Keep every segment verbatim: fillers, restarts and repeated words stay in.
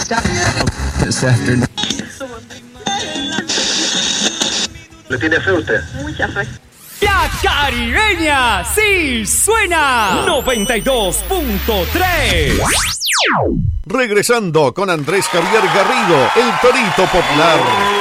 ¿Le tiene fe usted? Mucha fe. La Caribeña sí suena noventa y dos punto tres. Regresando con Andrés Javier Garrido, el Torito Popular.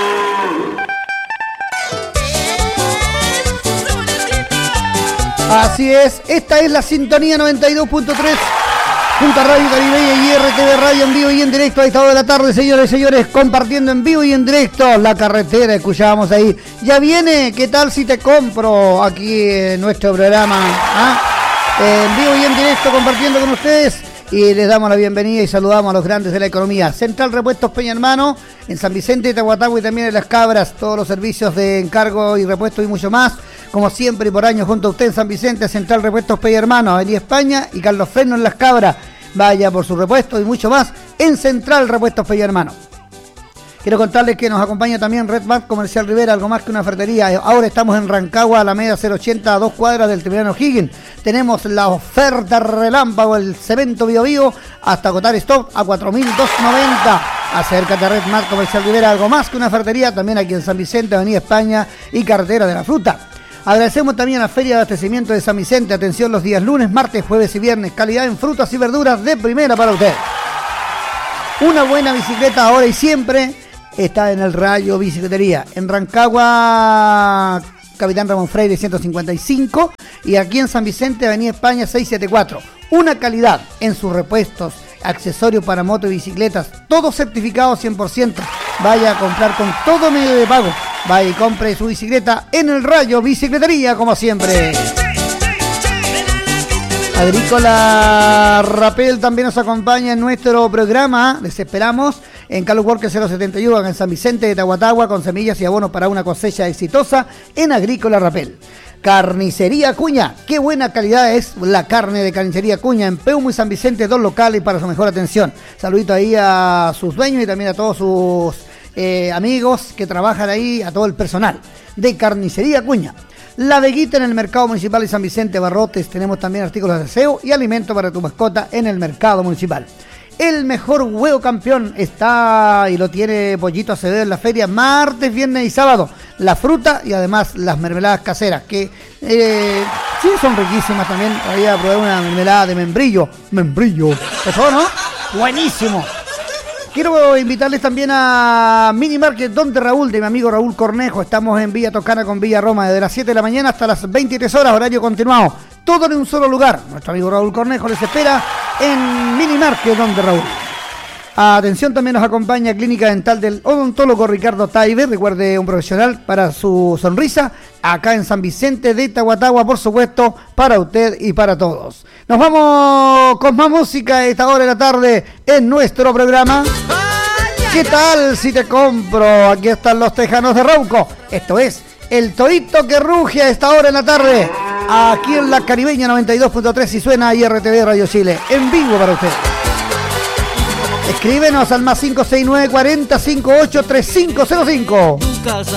Así es, esta es la sintonía noventa y dos punto tres junto a Radio Caribeña y R T V Radio en vivo y en directo a esta hora de la tarde, señores y señores, compartiendo en vivo y en directo la carretera, escuchábamos ahí. Ya viene, ¿qué tal si te compro? Aquí en nuestro programa, ¿ah? En vivo y en directo compartiendo con ustedes. Y les damos la bienvenida y saludamos a los grandes de la economía. Central Repuestos Peña Hermano, en San Vicente, Tahuatahua y también en Las Cabras, todos los servicios de encargo y repuestos y mucho más. Como siempre y por años junto a usted en San Vicente, Central Repuestos Peña Hermano, Avenida España y Carlos Fresno en Las Cabras. Vaya por su repuesto y mucho más en Central Repuestos Peña Hermano. Quiero contarles que nos acompaña también Red Bar Comercial Rivera, algo más que una ferretería. Ahora estamos en Rancagua, Alameda cero ochenta, a dos cuadras del terminal O'Higgins. Tenemos la oferta relámpago, el cemento Bio Bio, hasta agotar stock a cuatro mil doscientos noventa. Acércate a Red Bar Comercial Rivera, algo más que una ferretería, también aquí en San Vicente, Avenida España y Carretera de la Fruta. Agradecemos también a la Feria de Abastecimiento de San Vicente. Atención los días lunes, martes, jueves y viernes. Calidad en frutas y verduras de primera para usted. Una buena bicicleta ahora y siempre está en el Rayo Bicicletería. En Rancagua, Capitán Ramón Freire ciento cincuenta y cinco. Y aquí en San Vicente, Avenida España seiscientos setenta y cuatro. Una calidad en sus repuestos, accesorios para moto y bicicletas. Todo certificado cien por ciento. Vaya a comprar con todo medio de pago. Vaya y compre su bicicleta en el Rayo Bicicletería, como siempre. Agrícola Rapel también nos acompaña en nuestro programa. Les esperamos en Carlos Walker cero setenta y uno, en San Vicente de Tahuatahua, con semillas y abonos para una cosecha exitosa en Agrícola Rapel. Carnicería Cuña, qué buena calidad es la carne de Carnicería Cuña en Peumo y San Vicente, dos locales para su mejor atención. Saludito ahí a sus dueños y también a todos sus eh, amigos que trabajan ahí, a todo el personal de Carnicería Cuña. La Veguita en el Mercado Municipal de San Vicente Barrotes. Tenemos también artículos de aseo y alimento para tu mascota en el Mercado Municipal. El mejor huevo campeón está y lo tiene Pollito Acevedo en la feria martes, viernes y sábado. La fruta y además las mermeladas caseras que eh, sí son riquísimas también. Voy a probar una mermelada de membrillo. Membrillo. ¿Eso no? Buenísimo. Quiero invitarles también a Mini Market Donde Raúl, de mi amigo Raúl Cornejo. Estamos en Villa Toscana con Villa Roma, desde las siete de la mañana hasta las veintitrés horas, horario continuado. Todo en un solo lugar. Nuestro amigo Raúl Cornejo les espera en Mini Market Donde Raúl. Atención, también nos acompaña Clínica Dental del odontólogo Ricardo Taibe. Recuerde, un profesional para su sonrisa, acá en San Vicente de Tahuatahua, por supuesto, para usted y para todos. Nos vamos con más música a esta hora de la tarde en nuestro programa. ¿Qué tal si te compro? Aquí están los Tejanos de Rauco. Esto es El Torito que Ruge a esta hora en la tarde, aquí en la Caribeña noventa y dos punto tres, y suena I R T V Radio Chile, en vivo para usted. Escríbenos al más cinco seis nueve cuarenta cincuenta y ocho treinta y cinco cero cinco.